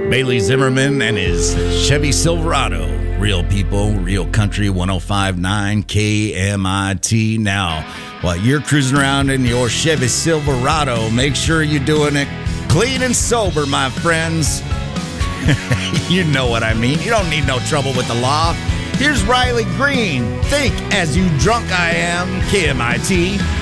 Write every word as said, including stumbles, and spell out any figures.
Bailey Zimmerman and his Chevy Silverado. Real people, real country, one oh five point nine K M I T. Now, while you're cruising around in your Chevy Silverado, make sure you're doing it clean and sober, my friends. You know what I mean. You don't need no trouble with the law. Here's Riley Green. Think as you drunk I am, K M I T.